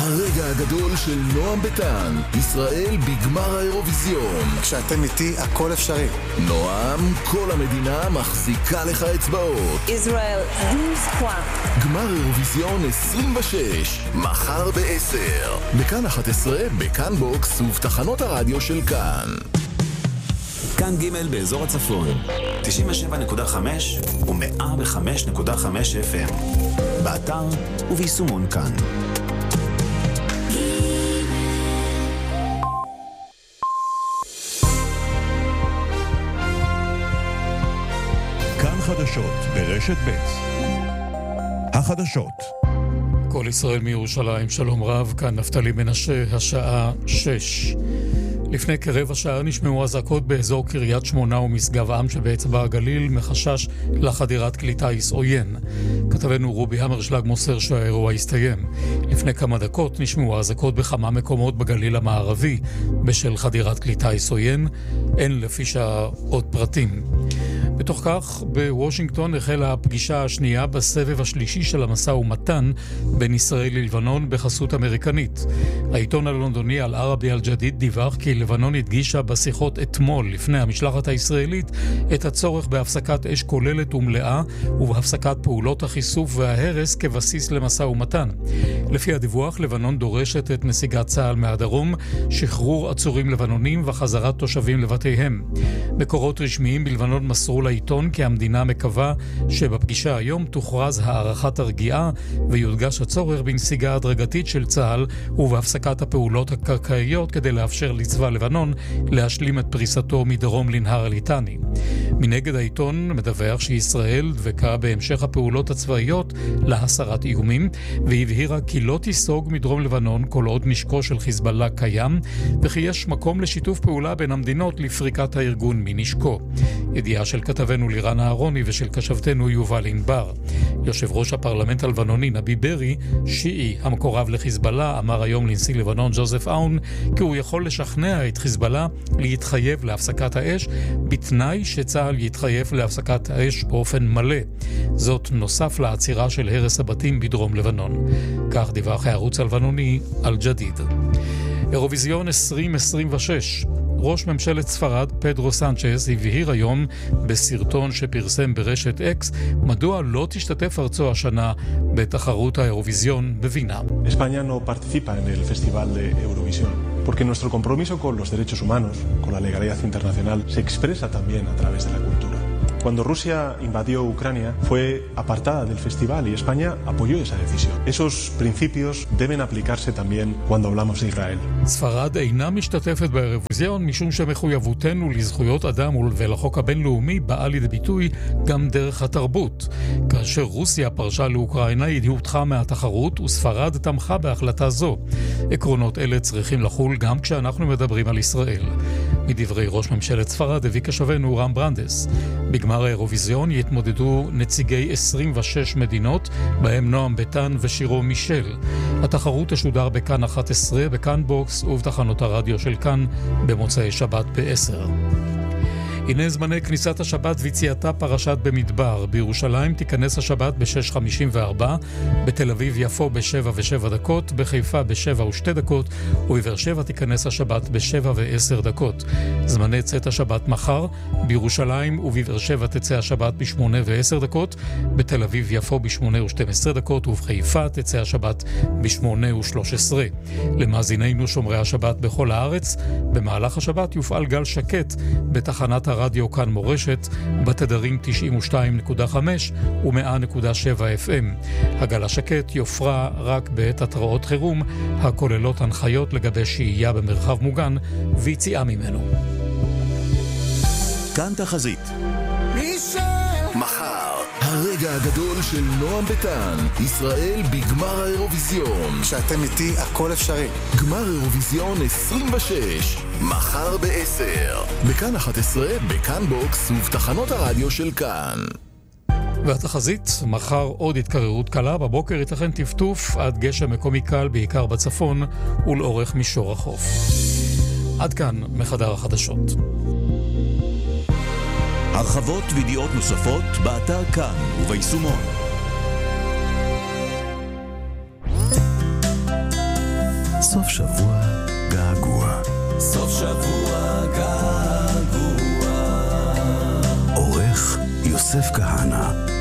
הרגע הגדול של נועם ביטן, ישראל בגמר האירוויזיון. כשאתם איתי הכל אפשרי. נועם, כל המדינה מחזיקה לך אצבעות. ישראל, 12. גמר אירוויזיון 26, מחר ב-10. בכאן 11, בכאן בוקס ובתחנות הרדיו של כאן. כאן ג' באזור הצפון, 97.5 ו-105.5 FM. באתר וביישומון כאן. כאן חדשות ברשת ב'. החדשות. כל ישראל מירושלים, שלום רב, כאן נפתלי מנשה, השעה 6. לפני כרבע שעה נשמעו אזעקות באזור קריית שמונה ומשגב עם שבאצבע הגליל מחשש לחדירת כלי טיס עוין. כתבנו רובי המרשלג מוסר שהאירוע הסתיים. לפני כמה דקות נשמעו אזעקות בכמה מקומות בגליל המערבי בשל חדירת כלי טיס עוין. אין לפי שעה עוד פרטים. בתוך כך, בוושינגטון החלה הפגישה השנייה בסבב השלישי של המשא ומתן בין ישראל ללבנון בחסות אמריקנית. העיתון הלונדוני אל-ערבי אל-ג'דיד דיווח כי לבנון הדגישה בשיחות אתמול לפני המשלחת הישראלית את הצורך בהפסקת אש כוללת ומלאה ובהפסקת פעולות החיסוף וההרס כבסיס למשא ומתן. לפי הדיווח, לבנון דורשת את נסיגת צה"ל מהדרום, שחרור עצורים לבנונים וחזרת תושבים לבתיהם. מקורות רשמיים בלבנון מסרו לעיתון כי המדינה מקווה שבפגישה היום תוכרז הערכת הרגיעה ויודגש הצורך בנסיגה הדרגתית של צה"ל ובהפסקת הפעולות הקרקעיות כדי לאפשר לצבא לבנון להשלים את פריסתו מדרום לנהר הליטני. מנגד העיתון מדווח שישראל דבקה בהמשך הפעולות הצבאיות להסרת איומים והבהירה כי לא תיסוג מדרום לבנון כל עוד נשקו של חיזבאללה קיים וכי יש מקום לשיתוף פעולה בין המדינות לפריקת הארגון מנשקו. ידיעה של כתבנו לירן אהרוני ושל כתבתנו יובל ענבר. יושב ראש הפרלמנט הלבנוני נבי ברי, שיעי המקורב לחיזבאללה, אמר היום לנשיא לבנון ג'וזף אאון כי הוא יכול לשכנע את חיזבאללה להתחייב להפסקת האש בתנאי שצה"ל יתחייב להפסקת האש באופן מלא. זאת נוסף לעצירה של הרס הבתים בדרום לבנון. כך דיווח הערוץ הלבנוני אל-ג'דיד. אירוויזיון 2026. ראש ממשלת ספרד פדרו סנצ'ז הבהיר היום בסרטון שפרסם ברשת אקס מדוע לא תשתתף ארצו השנה בתחרות האירוויזיון בווינה. España no participa en el Festival de Eurovisión porque nuestro compromiso con los derechos humanos, con la legalidad internacional, se expresa también a través de la cultura. Cuando Rusia invadió Ucrania fue apartada del festival y España apoyó esa decisión. Esos principios deben aplicarse también cuando hablamos de Israel. ספרד אינה משתתפת באירוויזיון משום שמחויבותנו לזכויות אדם ולחוק הבינלאומי באה לידי ביטוי גם דרך התרבות. כאשר רוסיה פרשה לאוקראינה היא הודחה מהתחרות וספרד תמכה בהחלטה זו. עקרונות אלה צריכים לחול גם כשאנחנו מדברים על ישראל. מדברי ראש ממשלת ספרד הביא כתבנו רם ברנדס. בגמר האירוויזיון יתמודדו נציגי 26 מדינות, בהם נועם ביטן ושירו מישל. התחרות תשודר בכאן 11, בכאן בוקס ובתחנות הרדיו של כאן במוצאי שבת ב-10. הנה זמני כניסת השבת ויציאתה פרשת במדבר. בירושלים תיכנס השבת ב-6:54, בתל אביב יפו ב-7:07, בחיפה ב-7:02, ובבאר שבע תיכנס השבת ב-7:10. זמני צאת השבת מחר, בירושלים ובבאר שבע תצא השבת ב-8:10, בתל אביב יפו ב-8:12, ובחיפה תצא השבת ב-8:13. למאזינינו שומרי השבת בכל הארץ, במהלך השבת יופעל גל שקט בתחנת הרדיו כאן מורשת בתדרים 92.5 ו-100.7 FM. הגל השקט יופרע רק בעת התראות חירום הכוללות הנחיות לגבי שהייה במרחב מוגן ויציאה ממנו. כאן תחזית. מחר, הרגע הגדול של נועם ביטן, ישראל בגמר האירוויזיון. כשאתם איתי הכל אפשרי. גמר אירוויזיון 26, מחר ב-10. בכאן 11, בכאן בוקס ובתחנות הרדיו של כאן. והתחזית, מחר עוד התקררות קלה, בבוקר ייתכן טפטוף עד גשם מקומי קל בעיקר בצפון ולאורך מישור החוף. עד כאן מחדר החדשות. הרחבות וידיעות נוספות באתר כאן וביישומון. סוף שבוע געגוע. סוף שבוע געגוע. עורך יוסף כהנא.